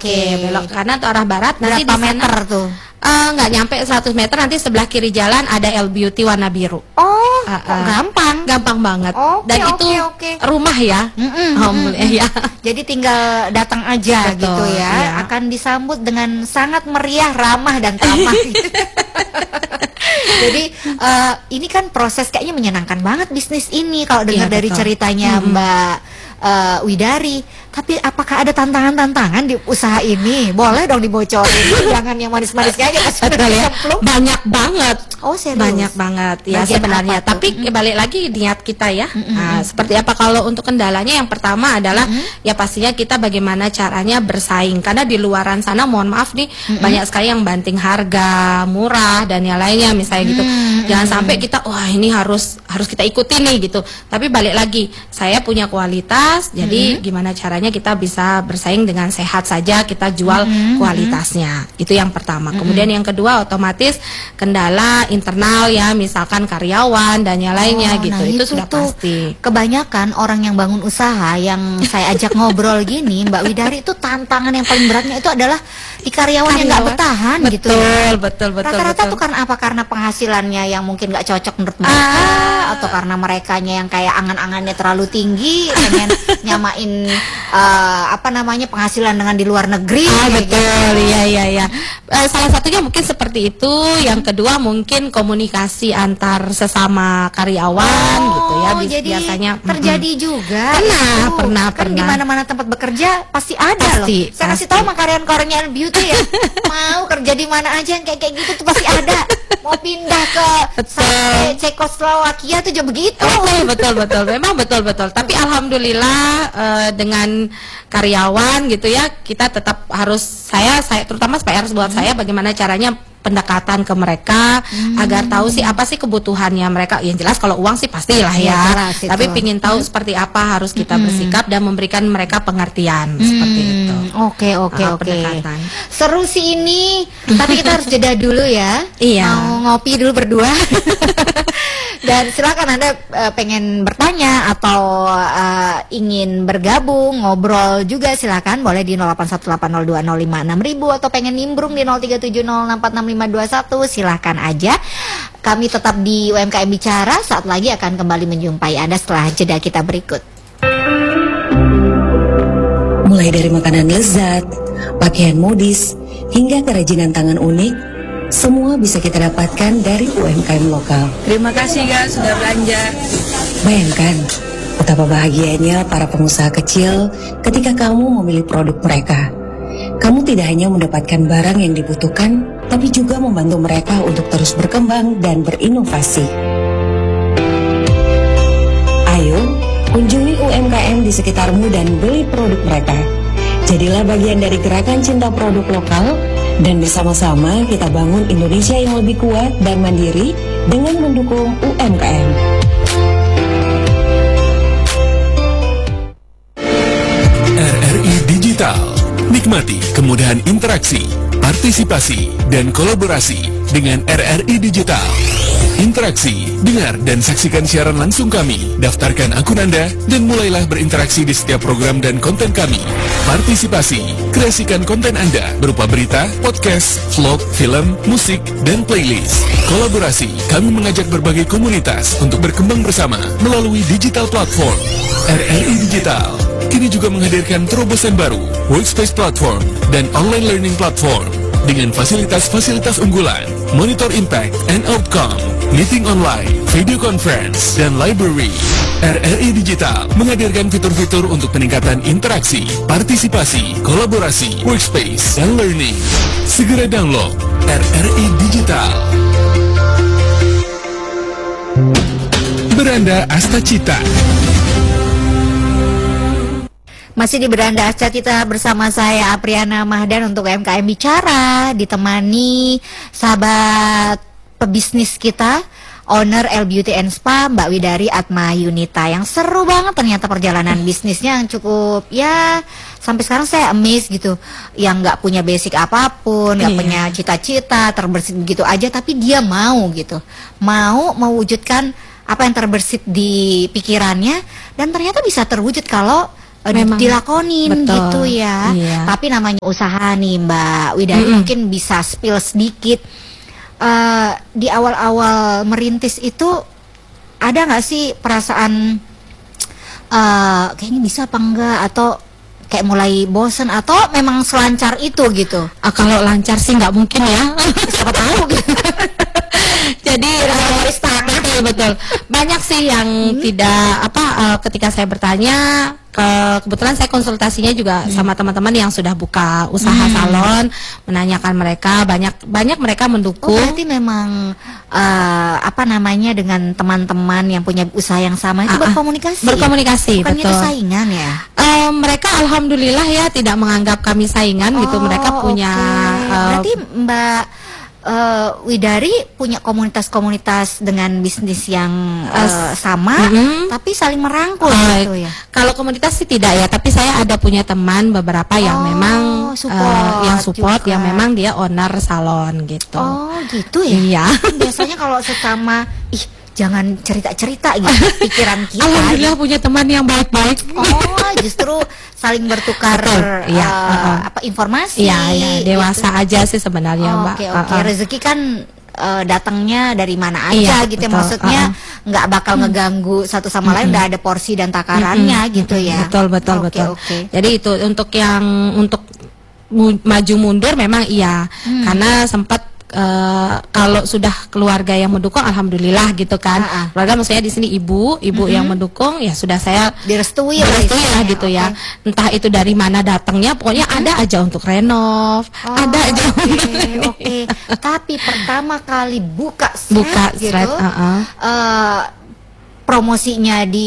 belok kanan atau arah barat. Nanti berapa di sana, meter tuh? nggak nyampe 100 meter, nanti sebelah kiri jalan ada L Beauty warna biru. Gampang. Gampang banget. Oke, Dan itu rumah ya. Ya. Jadi tinggal datang aja. Betul, gitu ya. iya. Akan disambut dengan sangat meriah, ramah dan tamah. Jadi ini kan proses kayaknya menyenangkan banget bisnis ini kalau dengar dari ceritanya Mbak Widari. Tapi apakah ada tantangan-tantangan di usaha ini? Boleh dong dibocorin. Jangan yang manis-manis aja. Betul ya. Banyak banget. Oh, serius? Banyak banget ya Bagian sebenarnya. apa tuh? Tapi balik lagi niat kita ya. Nah, seperti apa kalau untuk kendalanya? Yang pertama adalah ya pastinya kita bagaimana caranya bersaing. Karena di luaran sana mohon maaf nih banyak sekali yang banting harga, murah dan yang lainnya misalnya gitu. Jangan sampai kita wah ini harus kita ikutin nih gitu. Tapi balik lagi, saya punya kualitas. Jadi gimana caranya kita bisa bersaing dengan sehat saja, kita jual kualitasnya. Itu yang pertama. Kemudian yang kedua otomatis kendala internal ya, misalkan karyawan dan yang lainnya gitu. Nah, itu sudah pasti. Kebanyakan orang yang bangun usaha yang saya ajak ngobrol gini, Mbak Widari, itu tantangan yang paling beratnya itu adalah di karyawan yang nggak bertahan gitu ya. Betul. Rata-rata tuh karena apa? Karena penghasilannya yang mungkin nggak cocok menurut mereka, atau karena merekanya yang kayak angan-angannya terlalu tinggi, pengen nyamain penghasilan dengan di luar negeri. Betul, iya. Salah satunya mungkin seperti itu. Yang kedua mungkin komunikasi antar sesama karyawan gitu ya. Jadi biasanya terjadi juga. Pernah. Kan di mana-mana tempat bekerja pasti ada loh. Saya kasih tahu sama karyawan-karyawan Beauty ya, mau kerja di mana aja yang kayak gitu tuh pasti ada. Mau pindah ke Cekoslowakia tuh juga begitu. Betul. Memang betul. Tapi alhamdulillah dengan karyawan gitu ya, kita tetap harus saya terutama PR buat saya bagaimana caranya pendekatan ke mereka agar tahu sih apa sih kebutuhannya mereka. Yang jelas kalau uang sih pastilah ya. Tapi pingin tahu seperti apa harus kita bersikap dan memberikan mereka pengertian seperti itu. Oke. Seru sih ini. Tapi kita harus jeda dulu ya. Iya. Mau ngopi dulu berdua. Dan silakan Anda pengen bertanya atau ingin bergabung ngobrol juga silakan, boleh di 081802056000 atau pengen nimbrung di 0370646521 silakan aja. Kami tetap di UMKM Bicara, saat lagi akan kembali menjumpai Anda setelah jeda kita berikut. Mulai dari makanan lezat, pakaian modis, hingga kerajinan tangan unik, semua bisa kita dapatkan dari UMKM lokal. Terima kasih guys sudah belanja. Bayangkan betapa bahagianya para pengusaha kecil ketika kamu memilih produk mereka. Kamu tidak hanya mendapatkan barang yang dibutuhkan, tapi juga membantu mereka untuk terus berkembang dan berinovasi. Ayo, kunjungi UMKM di sekitarmu dan beli produk mereka. Jadilah bagian dari gerakan cinta produk lokal, dan bersama-sama kita bangun Indonesia yang lebih kuat dan mandiri dengan mendukung UMKM. RRI Digital. Nikmati kemudahan interaksi, partisipasi, dan kolaborasi dengan RRI Digital. Interaksi, dengar dan saksikan siaran langsung kami, daftarkan akun Anda, dan mulailah berinteraksi di setiap program dan konten kami. Partisipasi, kreasikan konten Anda berupa berita, podcast, vlog, film, musik, dan playlist. Kolaborasi, kami mengajak berbagai komunitas untuk berkembang bersama melalui digital platform. RRI Digital kini juga menghadirkan terobosan baru, workspace platform, dan online learning platform dengan fasilitas-fasilitas unggulan, monitor impact and outcome, meeting online, video conference, dan library. RRI Digital menghadirkan fitur-fitur untuk peningkatan interaksi, partisipasi, kolaborasi, workspace, dan learning. Segera download RRI Digital. Beranda Astacita. Masih di Beranda Astacita bersama saya Apriana Mahdan untuk UMKM Bicara, ditemani sahabat pebisnis kita, owner L Beauty and Spa, Mbak Widari Atma Yunita, yang seru banget ternyata perjalanan bisnisnya, yang cukup ya sampai sekarang saya amazed gitu, yang nggak punya basic apapun, nggak punya cita-cita, terbersit begitu aja, tapi dia mau gitu, mau mewujudkan apa yang terbersit di pikirannya, dan ternyata bisa terwujud kalau Memang. dilakonin Betul. gitu ya. Iya. Tapi namanya usaha nih Mbak Widari, mungkin bisa spill sedikit. Di awal-awal merintis itu ada nggak sih perasaan kayaknya bisa apa enggak, atau kayak mulai bosen, atau memang selancar itu gitu? Kalau lancar sih nggak mungkin ya. Siapa tahu gitu. Jadi betul. Banyak sih yang tidak ketika saya bertanya, kebetulan saya konsultasinya juga sama teman-teman yang sudah buka usaha salon, menanyakan mereka, banyak mereka mendukung. Berarti memang dengan teman-teman yang punya usaha yang sama itu berkomunikasi. Berkomunikasi, Bukannya betul. itu saingan ya? Mereka alhamdulillah ya tidak menganggap kami saingan gitu. Mereka punya Berarti Mbak Widari punya komunitas-komunitas dengan bisnis yang sama, tapi saling merangkul gitu ya. Kalau komunitas sih tidak ya, tapi saya ada punya teman beberapa yang memang support juga. yang memang dia owner salon gitu. Oh gitu ya. Iya. Biasanya kalau sesama, jangan cerita-cerita gitu pikiran kita. Alhamdulillah punya teman yang baik-baik. Oh, justru saling bertukar informasi. Iya, dewasa aja sih sebenarnya, Mbak. Oke. Rezeki kan datangnya dari mana aja gitu ya. Betul. Maksudnya nggak bakal ngeganggu satu sama lain, udah ada porsi dan takarannya gitu ya. Betul. Oke. Jadi itu untuk maju mundur memang iya. Karena sempat kalau sudah keluarga yang mendukung, alhamdulillah gitu kan. Keluarga maksudnya di sini ibu yang mendukung, ya sudah saya direstui lah gitu ya. Entah itu dari mana datangnya, pokoknya ada aja untuk renov, ada aja. Oke. Tapi pertama kali buka thread, gitu, promosinya di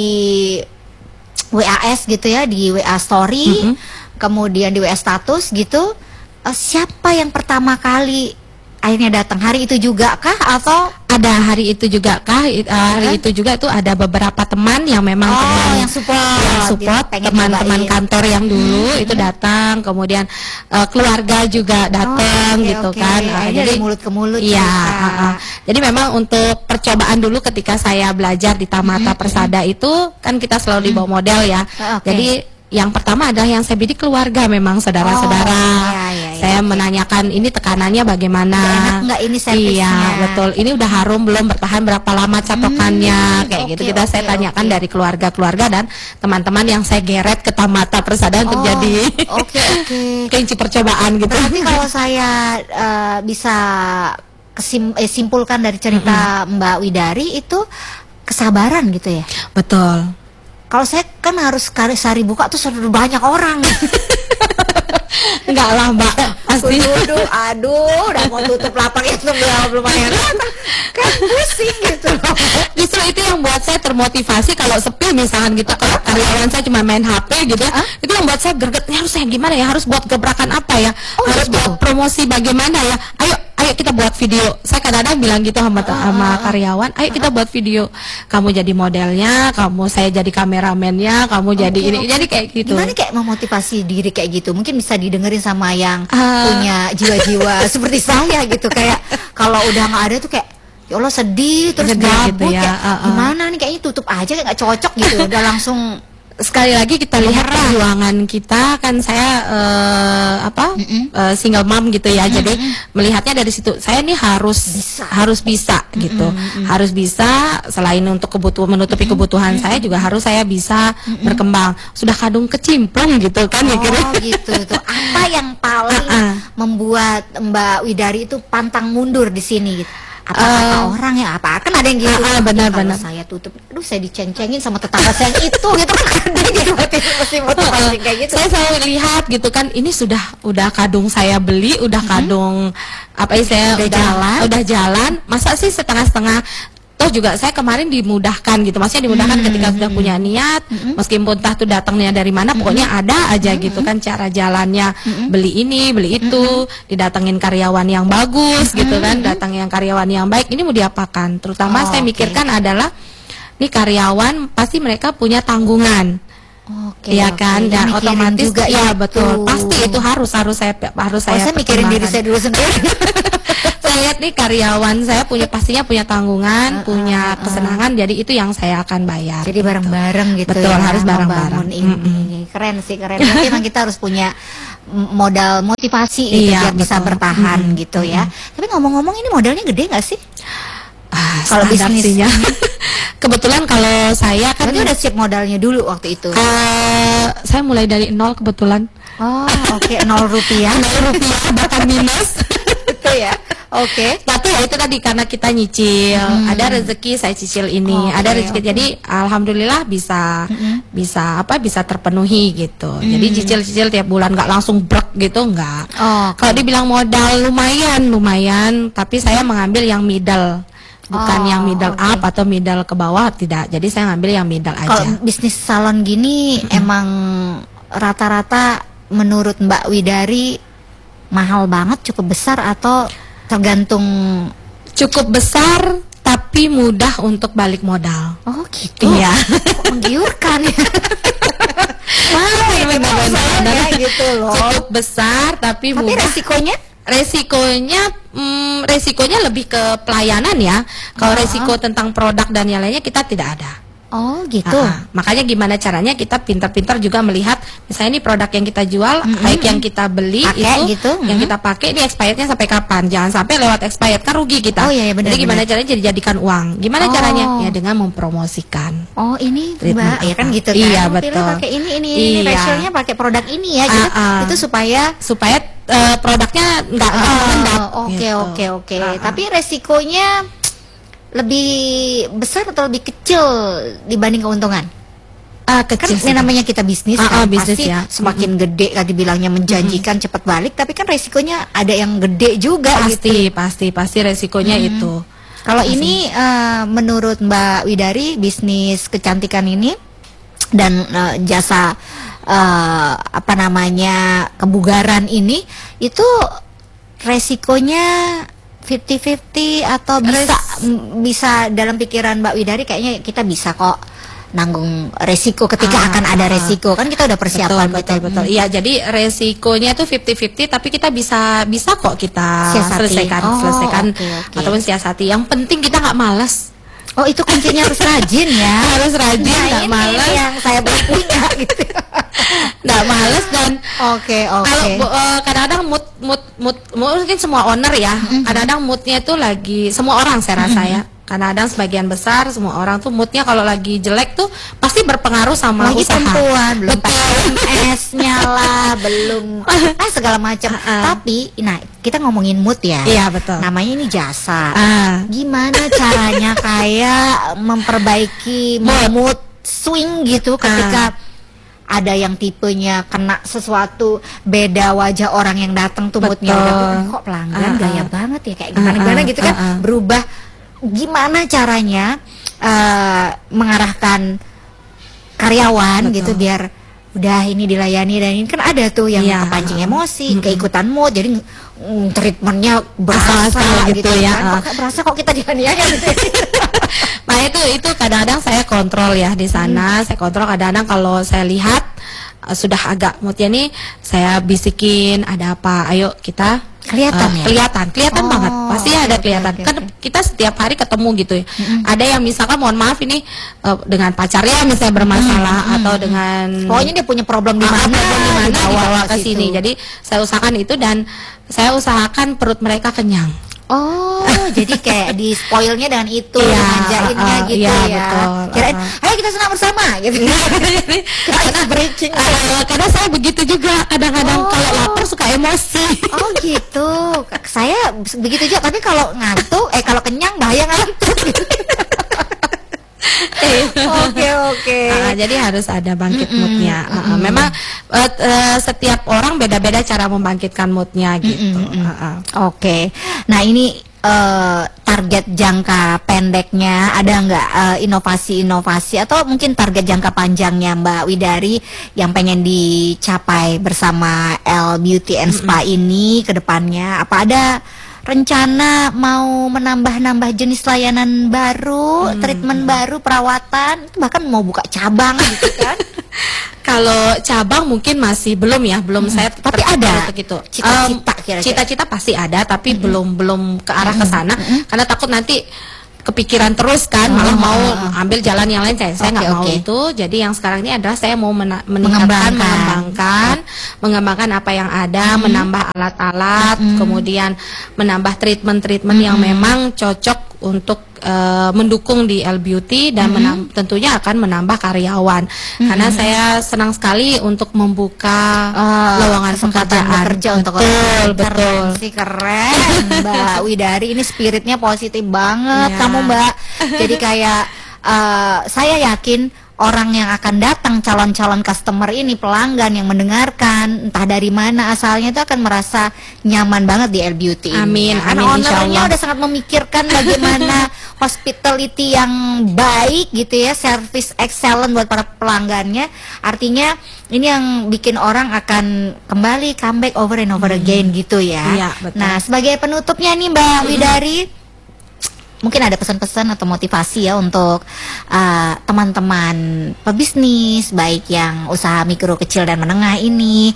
WAS gitu ya, di WA story, kemudian di WA status gitu. Siapa yang pertama kali akhirnya datang? Hari itu juga kah, atau ada hari itu juga kah? Hari itu juga itu ada beberapa teman yang memang yang support teman-teman kantor yang dulu itu datang, kemudian keluarga juga datang gitu kan. Jadi mulut ke mulut. Iya. Jadi memang untuk percobaan dulu ketika saya belajar di Tamata Persada itu kan kita selalu dibawa model ya. Jadi yang pertama adalah yang saya bidik keluarga, memang saudara-saudara. Saya menanyakan ini tekanannya bagaimana. Enak nggak ini servisnya? Iya, betul. Ini udah harum belum? Bertahan berapa lama catokannya? Kayak gitu. Saya tanyakan dari keluarga-keluarga dan teman-teman yang saya geret ke Tamata Persada untuk jadi kelinci percobaan gitu. Berarti kalau saya bisa simpulkan dari cerita Mbak Widari itu kesabaran gitu ya? Betul. Kalau saya kan harus sehari buka tuh sudah banyak orang. Enggak lah Mbak, pasti. Aduh, udah mau tutup lapak itu belum ada. Kan pusing gitu. Justru itu yang buat saya termotivasi kalau sepi misalkan gitu, kalau karyawan saya cuma main HP gitu, itu yang buat saya greget. Harus saya gimana ya? Harus buat gebrakan apa ya? Harus buat promosi bagaimana ya? Ayo kita buat video. Saya kadang-kadang bilang gitu sama karyawan, ayo kita buat video. Kamu jadi modelnya, saya jadi kameramennya, kamu jadi ini. Jadi kayak gitu. Gimana kayak memotivasi diri kayak gitu? Mungkin bisa didengerin sama yang punya jiwa-jiwa seperti saya gitu. Kayak kalau udah nggak ada tuh kayak, ya Allah sedih, terus gabut gitu ya. Gimana nih, kayaknya tutup aja, kayak nggak cocok gitu. Udah langsung. Sekali lagi kita lihat perjuangan kita kan, saya single mom gitu ya. Jadi melihatnya dari situ, saya nih harus bisa gitu. Harus bisa, selain untuk menutupi kebutuhan saya, juga harus saya bisa berkembang. Sudah kadung kecimplung gitu kan ya kira. Gitu tuh. Apa yang paling membuat Mbak Widari itu pantang mundur di sini gitu? Apa kata orang ya, apa kan ada yang gitu. Benar. Saya tutup, aduh saya diceng-cengin sama tetangga saya yang itu gitu kan. Ada gitu motivasi kayak gitu. Saya selalu lihat gitu kan, ini udah kadung saya beli, udah kadung saya udah jalan, masa sih setengah-setengah. Toh juga saya kemarin dimudahkan gitu, maksudnya dimudahkan ketika sudah punya niat, meskipun entah tuh datangnya dari mana, pokoknya ada aja gitu kan cara jalannya, beli ini, beli itu, didatengin karyawan yang bagus gitu kan, datang yang karyawan yang baik, ini mau diapakan? Terutama saya mikirkan adalah, nih karyawan pasti mereka punya tanggungan. Iya kan, dan otomatis juga ya betul, pasti itu harus saya mikirin diri saya dulu sendiri. Saya lihat nih karyawan saya pastinya punya tanggungan, punya kesenangan, jadi itu yang saya akan bayar. Jadi bareng-bareng gitu. Betul, harus bareng-bareng. keren sih, keren. Berarti emang kita harus punya modal motivasi gitu Iya, biar bisa betul. bertahan gitu ya. Tapi ngomong-ngomong, ini modalnya gede nggak sih? Kalau Standar bisnis sih ya. Kebetulan kalau saya kan Berarti udah siap modalnya dulu waktu itu. saya mulai dari nol kebetulan. Oh, oke, 0 rupiah. 0 rupiah bahkan minus. Gitu ya. Oke. Tapi ya itu tadi karena kita nyicil, ada rezeki saya cicil ini, Oke, ada rezeki. oke. Jadi alhamdulillah bisa terpenuhi gitu. Jadi cicil-cicil tiap bulan, nggak langsung brek gitu, nggak. Oh, Kalau dibilang modal lumayan, tapi saya mengambil yang middle. Bukan Oh, yang middle oke. up atau middle ke bawah, tidak. Jadi saya ngambil yang middle Kalau aja. bisnis salon gini emang rata-rata menurut Mbak Widari mahal banget, cukup besar atau tergantung? Cukup besar tapi mudah untuk balik modal. Oh gitu. Iya. Kok menggiurkan ya. Wah, ini Benar, memang benar, usahanya benar. gitu loh. Cukup besar tapi Tapi mudah. resikonya Resikonya lebih ke pelayanan ya. Kalau resiko tentang produk dan yang lainnya kita tidak ada. oh gitu. Makanya gimana caranya kita pintar-pintar juga melihat misalnya ini produk yang kita jual, baik yang kita beli Pakai itu, gitu, yang kita pakai ini expirednya sampai kapan? Jangan sampai lewat expired, kan rugi kita. Oh, iya, iya, benar, Jadi gimana benar. caranya dijadikan uang? Gimana Oh. caranya? Ya dengan mempromosikan. Oh ini Treatment Mbak, ya kan apa? gitu kan? Iya, Oh, pilih betul. pakai ini, Iya. facialnya pakai produk ini ya, gitu. Itu supaya produknya nggak mengendap. Oke, gitu. oke. Tapi resikonya lebih besar atau lebih kecil dibanding keuntungan? Kan Kecil ini sih. namanya kita bisnis Ah, kan, bisnis pasti ya. semakin gede tadi bilangnya menjanjikan cepat balik, tapi kan resikonya ada yang gede juga gitu. pasti resikonya itu. Kalau ini menurut Mbak Widari, bisnis kecantikan ini dan jasa apa namanya kebugaran ini itu resikonya 50-50 atau bisa dalam pikiran Mbak Widari kayaknya kita bisa kok nanggung resiko ketika akan ada resiko, kan kita udah persiapan Betul. Iya, jadi resikonya tuh 50-50 tapi kita bisa kok kita Siasati. selesaikan Oke. ataupun siasati. Yang penting kita nggak malas. Oh itu kuncinya harus rajin ya. Harus rajin, Nah, nggak ini malas. yang saya belum punya gitu. Nggak malas dan Oke. kalau kadang-kadang mood mungkin semua owner ya, kadang-kadang moodnya itu lagi semua orang saya rasa ya. Kadang-kadang sebagian besar semua orang tuh moodnya kalau lagi jelek tuh pasti berpengaruh sama lagi usaha. perempuan belum Betul. PMS-nya lah, belum segala macam. Tapi nah kita ngomongin mood ya. Iya, betul. Namanya ini jasa. Gimana Gimana caranya kayak memperbaiki mood swing gitu ketika ada yang tipenya kena sesuatu, beda wajah orang yang datang tuh moodnya Betul. udah kok pelanggan gaya banget ya kayak gimana gitu kan berubah. Gimana caranya mengarahkan karyawan gitu biar udah ini dilayani, dan ini kan ada tuh yang Iya. kepancing emosi, keikutan mood, jadi treatmentnya berasa gitu ya. kan. Kok berasa kok kita dianiaya gitu. Nah itu kadang-kadang saya kontrol ya di sana. Saya kontrol kadang-kadang kalau saya lihat sudah agak moodnya nih, saya bisikin ada apa, ayo kita Kelihatan ya? kelihatan Oh, banget, pasti ada oke, kelihatan. oke, Kan oke. kita setiap hari ketemu gitu ya. Ada yang misalkan mohon maaf ini dengan pacarnya misalnya bermasalah atau dengan Pokoknya dia punya problem di mana, dibawa ke situ. sini. Jadi saya usahakan itu dan saya usahakan perut mereka kenyang. Oh, jadi kayak di spoilnya dengan itu, Iya, manjainnya gitu iya, ya. betul. Kirain, ayo kita senang bersama gitu. Kita breaking. Karena saya begitu juga kadang-kadang Oh. kalau lapar suka emosi. Oh gitu. Saya begitu juga, tapi kalau ngantuk, kalau kenyang bahaya ngantuk. Gitu. Oke. Jadi harus ada bangkit moodnya. Memang setiap orang beda-beda cara membangkitkan moodnya gitu. Oke. Nah ini target jangka pendeknya ada nggak inovasi-inovasi atau mungkin target jangka panjangnya Mbak Widari yang pengen dicapai bersama L Beauty and Spa ini ke depannya? Apa ada rencana mau menambah-nambah jenis layanan baru, treatment baru, perawatan, bahkan mau buka cabang gitu kan? Kalau cabang mungkin masih belum ya, belum saya Tapi tertarik ada untuk itu. cita-cita kira-kira? Cita-cita pasti ada, tapi belum ke arah ke sana karena takut nanti kepikiran terus kan, malah mau ambil jalan yang lain. Saya nggak mau itu. Jadi yang sekarang ini adalah saya mau meningkatkan, mengembangkan apa yang ada, menambah alat-alat, kemudian menambah treatment yang memang cocok untuk mendukung di L Beauty dan tentunya akan menambah karyawan. Karena saya senang sekali untuk membuka lowongan pekerjaan kerja untuk betul. Keren Mbak Widari, ini spiritnya positif banget kamu Mbak. Jadi kayak saya yakin orang yang akan datang, calon-calon customer ini, pelanggan yang mendengarkan entah dari mana asalnya, itu akan merasa nyaman banget di L Beauty. Amin, Karena amin, ownernya udah sangat memikirkan bagaimana hospitality yang baik gitu ya, service excellent buat para pelanggannya. Artinya ini yang bikin orang akan kembali comeback over and over again gitu ya. Iya, betul. Nah, sebagai penutupnya nih Mbak Widari, mungkin ada pesan-pesan atau motivasi ya untuk teman-teman pebisnis, baik yang usaha mikro, kecil dan menengah ini,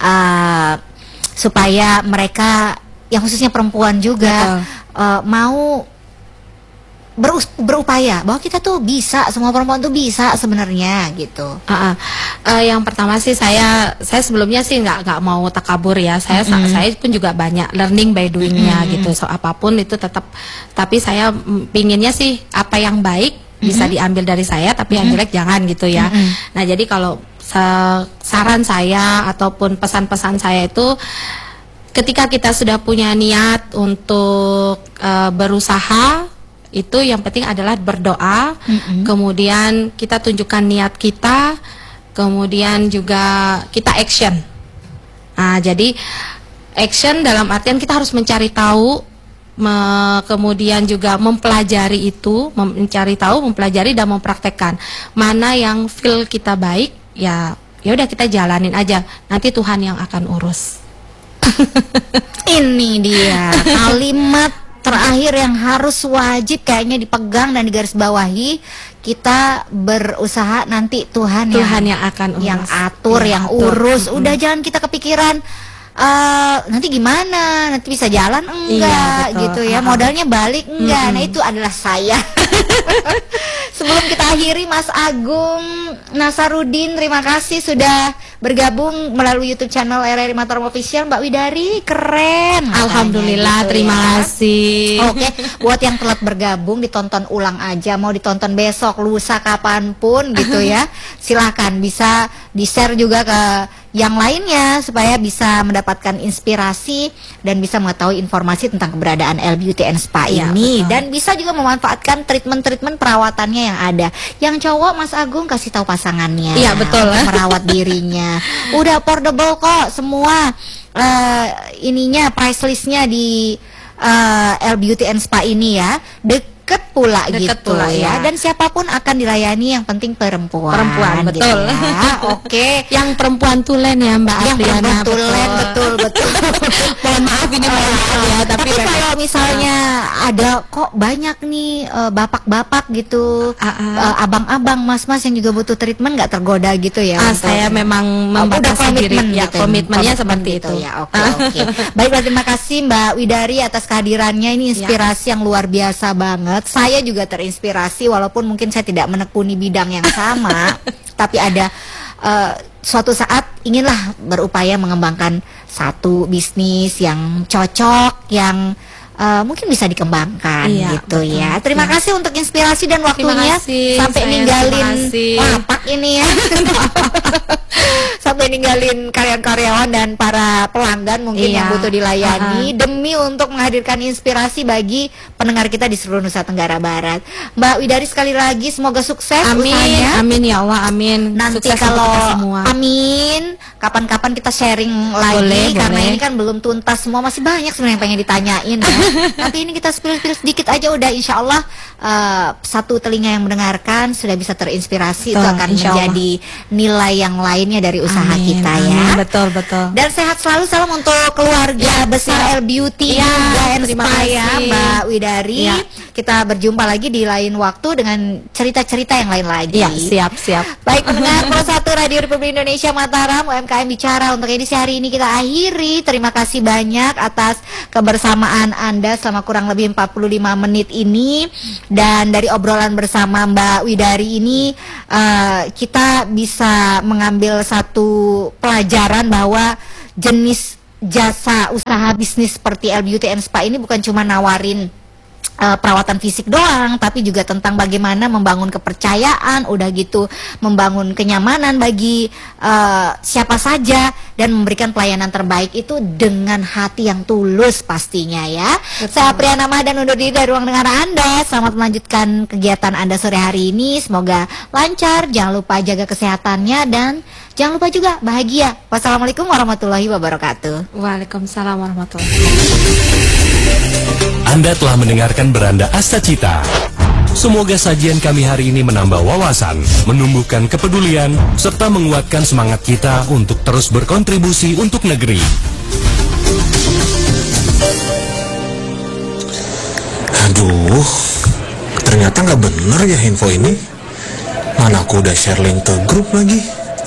supaya mereka yang khususnya perempuan juga mau berupaya bahwa kita tuh bisa, semua perempuan tuh bisa sebenarnya gitu. Yang pertama sih saya sebelumnya sih nggak mau takabur ya. Saya pun juga banyak learning by doingnya gitu. So apapun itu tetap, tapi saya pinginnya sih apa yang baik bisa diambil dari saya, tapi yang jelek jangan gitu ya. Nah jadi kalau saran saya ataupun pesan-pesan saya itu, ketika kita sudah punya niat untuk berusaha, itu yang penting adalah berdoa, kemudian kita tunjukkan niat kita, kemudian juga kita action. Nah, jadi action dalam artian kita harus mencari tahu, kemudian juga mempelajari itu, mencari tahu, mempelajari dan mempraktekkan. Mana yang feel kita baik, ya udah kita jalanin aja. Nanti Tuhan yang akan urus. Ini dia kalimat terakhir yang harus wajib kayaknya dipegang dan digarisbawahi. Kita berusaha, nanti Tuhan yang akan urus, yang atur, yang urus. Udah jangan kita kepikiran nanti gimana, nanti bisa jalan enggak gitu ya, modalnya balik enggak. Nah itu adalah saya. Sebelum kita akhiri, Mas Agung Nasarudin, terima kasih sudah bergabung melalui YouTube channel RRI Mataram Official. Mbak Widari keren. Alhamdulillah, gitu terima kasih. Oke, buat yang telat bergabung, ditonton ulang aja, mau ditonton besok, lusa, kapanpun gitu ya. Silakan, bisa di-share juga ke yang lainnya supaya bisa mendapatkan inspirasi dan bisa mengetahui informasi tentang keberadaan L Beauty and Spa ini, dan bisa juga memanfaatkan treatment perawatannya yang ada. Yang cowok, Mas Agung kasih tahu pasangannya. Iya, betul. Merawat dirinya. Udah affordable kok semua ininya, price listnya di L Beauty and Spa ini ya. Deket pula gitu ya. Dan siapapun akan dilayani, yang penting perempuan betul gitu ya. Oke. Yang perempuan tulen ya Mbak Apriana. Tulen, betul. Mohon maaf ini ya, tapi kalau misalnya ada kok banyak nih bapak-bapak gitu, abang-abang, mas-mas yang juga butuh treatment, nggak tergoda gitu ya? Saya memang membatasi diri ya, komitmennya seperti itu ya. Oke. Baiklah, terima kasih Mbak Widari atas kehadirannya. Ini inspirasi yang luar biasa banget. Saya juga terinspirasi, walaupun mungkin saya tidak menekuni bidang yang sama, tapi ada suatu saat inginlah berupaya mengembangkan satu bisnis yang cocok, yang mungkin bisa dikembangkan gitu betul. Ya. Terima kasih untuk inspirasi dan waktunya. Sampai ninggalin lapak ini ya. Sampai ninggalin karyawan dan para pelanggan mungkin yang butuh dilayani demi untuk menghadirkan inspirasi bagi pendengar kita di seluruh Nusa Tenggara Barat. Mbak Widari, sekali lagi semoga sukses usahanya. Amin ya Allah, amin. Nanti sukses kalau amin, kapan-kapan kita sharing lagi, karena ini kan belum tuntas semua, masih banyak sebenarnya yang pengen ditanyain ya. Tapi ini kita spill sedikit aja udah, insya Allah satu telinga yang mendengarkan sudah bisa terinspirasi. Itu akan menjadi nilai yang lainnya dari usaha kita ya. Betul. Dan sehat selalu, salam untuk keluarga besar L Beauty dan Spa ya, Mbak Widari. kita berjumpa lagi di lain waktu dengan cerita-cerita yang lain lagi. Ya, siap. Baik, pendengar Pro 1 Radio Republik Indonesia Mataram, UMKM Bicara, untuk edisi hari ini kita akhiri. Terima kasih banyak atas kebersamaan Anda selama kurang lebih 45 menit ini. Dan dari obrolan bersama Mbak Widari ini, kita bisa mengambil satu pelajaran bahwa jenis jasa usaha bisnis seperti L-Beauty and Spa ini bukan cuma nawarin perawatan fisik doang, tapi juga tentang bagaimana membangun kepercayaan, udah gitu membangun kenyamanan bagi siapa saja, dan memberikan pelayanan terbaik itu dengan hati yang tulus pastinya ya. Saya Apriana Mahdan undur diri dari ruang dengar Anda. Selamat melanjutkan kegiatan Anda sore hari ini, semoga lancar, jangan lupa jaga kesehatannya, dan jangan lupa juga bahagia. Wassalamualaikum warahmatullahi wabarakatuh. Waalaikumsalam warahmatullahi wabarakatuh. Anda telah mendengarkan Beranda Astacita. Semoga sajian kami hari ini menambah wawasan, menumbuhkan kepedulian, serta menguatkan semangat kita untuk terus berkontribusi untuk negeri. Aduh, ternyata nggak bener ya info ini. Mana aku udah share link ke grup lagi.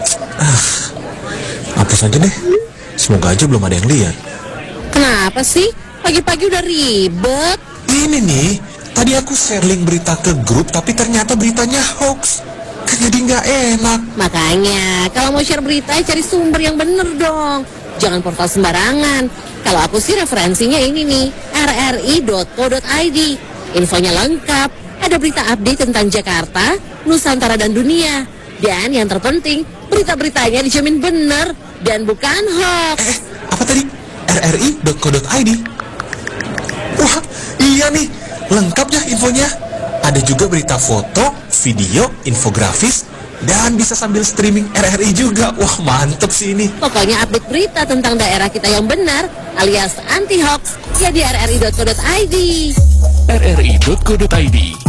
Hapus aja deh. Semoga aja belum ada yang lihat. Kenapa sih? Pagi-pagi udah ribet. Ini nih, tadi aku share link berita ke grup, tapi ternyata beritanya hoax. Kan jadi nggak enak. Makanya, kalau mau share berita, cari sumber yang bener dong. Jangan portal sembarangan. Kalau aku sih referensinya ini nih, rri.co.id. Infonya lengkap, ada berita update tentang Jakarta, Nusantara, dan dunia. Dan yang terpenting, berita-beritanya dijamin bener dan bukan hoax. Apa tadi? rri.co.id. Wah, iya nih, lengkap ya infonya. Ada juga berita foto, video, infografis, dan bisa sambil streaming RRI juga. Wah, mantep sih ini. Pokoknya update berita tentang daerah kita yang benar, alias anti hoax, ya di rri.co.id. rri.co.id